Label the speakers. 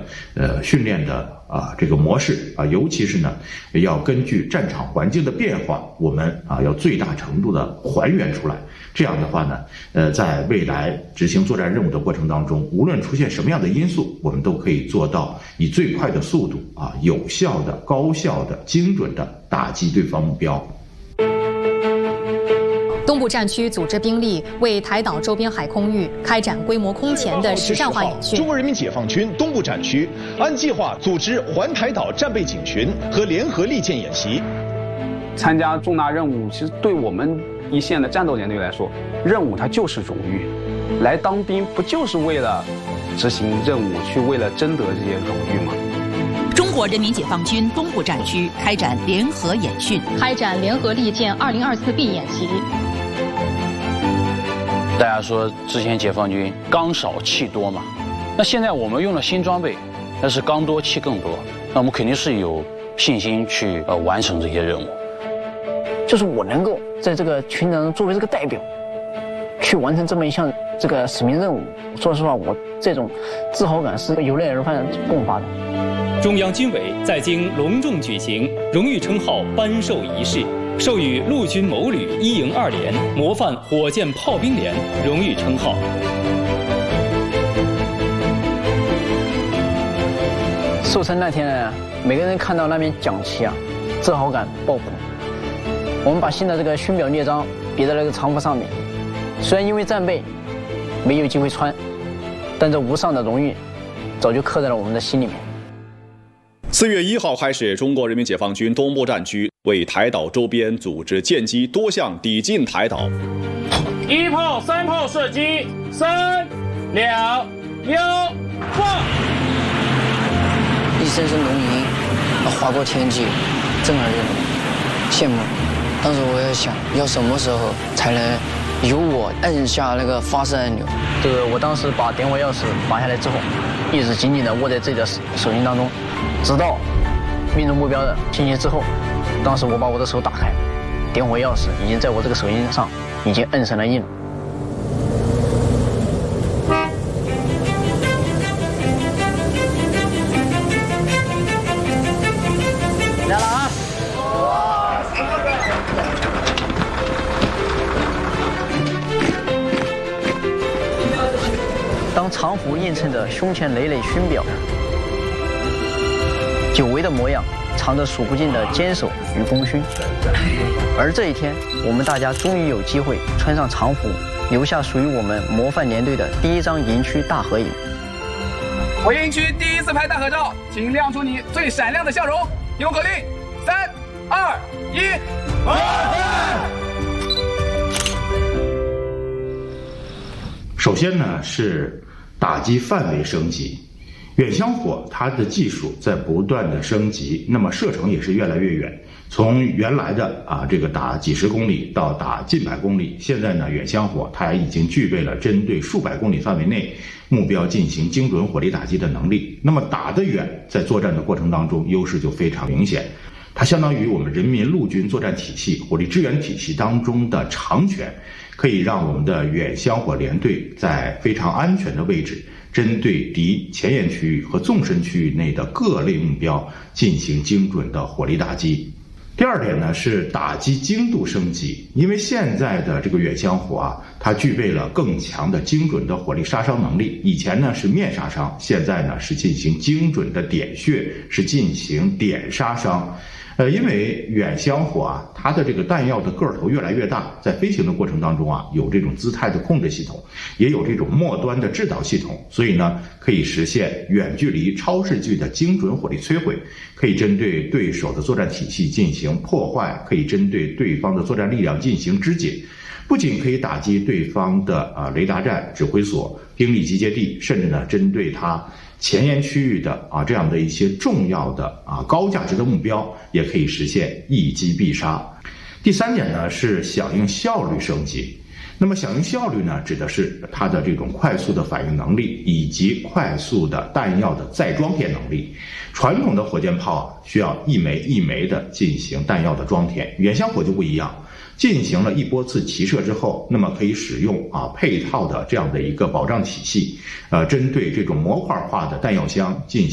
Speaker 1: 训练的这个模式尤其是呢要根据战场环境的变化，我们要最大程度的还原出来。这样的话呢，在未来执行作战任务的过程当中，无论出现什么样的因素，我们都可以做到以最快的速度有效的、高效的、精准的打击对方目标。
Speaker 2: 东部战区组织兵力为台岛周边海空域开展规模空前的实战化演训。
Speaker 3: 中国人民解放军东部战区按计划组织环台岛战备警巡和联合利剑演习。
Speaker 4: 参加重大任务，其实对我们一线的战斗连队来说，任务它就是荣誉。来当兵不就是为了执行任务，去为了争得这些荣誉吗？
Speaker 5: 中国人民解放军东部战区开展联合演训，
Speaker 2: 开展联合利剑2024B 演习。
Speaker 6: 大家说之前解放军钢少气多嘛，那现在我们用了新装备，那是钢多气更多，那我们肯定是有信心去完成这些任务。
Speaker 7: 就是我能够在这个群当中作为这个代表，去完成这么一项这个使命任务，说实话，我这种自豪感是由内而外迸发的。
Speaker 8: 中央军委在京隆重举行荣誉称号颁授仪式，授予陆军某旅1营2连模范火箭炮兵连荣誉称号。
Speaker 7: 授称那天呢，每个人看到那面奖旗自豪感爆棚。我们把新的这个勋表列章别在那个长服上面，虽然因为战备没有机会穿，但这无上的荣誉早就刻在了我们的心里面。
Speaker 3: 4月1号开始，中国人民解放军东部战区为台岛周边组织舰机多项抵近台岛。
Speaker 9: 1炮3炮射击，3、2、1，放！
Speaker 7: 一声声龙吟划过天际，震耳欲聋，羡慕。当时我也想，要什么时候才能由我按下那个发射按钮？我当时把点火钥匙拔下来之后，一直紧紧地握在自己的手心当中，直到命中目标的信息之后，当时我把我的手打开，点火钥匙已经在我这个手心上已经摁上了印。来了啊！当长服映衬着胸前累累勋表，久违的模样，藏着数不尽的坚守与功勋。而这一天，我们大家终于有机会穿上长服，留下属于我们模范连队的第一张营区大合影。
Speaker 4: 回营区第一次拍大合照，请亮出你最闪亮的笑容。用口令：3、2、1，万岁！
Speaker 1: 首先呢是打击范围升级，远箱火它的技术在不断的升级，那么射程也是越来越远，从原来的这个打几十公里到打近百公里，现在呢远箱火它已经具备了针对数百公里范围内目标进行精准火力打击的能力。那么打得远，在作战的过程当中优势就非常明显，它相当于我们人民陆军作战体系、火力支援体系当中的长拳，可以让我们的远箱火连队在非常安全的位置，针对敌前沿区域和纵深区域内的各类目标进行精准的火力打击。第二点呢是打击精度升级，因为现在的这个远箱火它具备了更强的精准的火力杀伤能力。以前呢是面杀伤，现在呢是进行精准的点穴，是进行点杀伤。因为远箱火它的这个弹药的个头越来越大，在飞行的过程当中有这种姿态的控制系统，也有这种末端的制导系统，所以呢可以实现远距离超视距的精准火力摧毁，可以针对对手的作战体系进行破坏，可以针对对方的作战力量进行肢解，不仅可以打击对方的雷达站、指挥所、兵力集结地，甚至呢针对它前沿区域的这样的一些重要的高价值的目标，也可以实现一击必杀。第三点呢是响应效率升级。那么响应效率呢，指的是它的这种快速的反应能力以及快速的弹药的再装填能力。传统的火箭炮需要一枚一枚的进行弹药的装填，远箱火就不一样，进行了一波次齐射之后，那么可以使用配套的这样的一个保障体系，针对这种模块化的弹药箱进行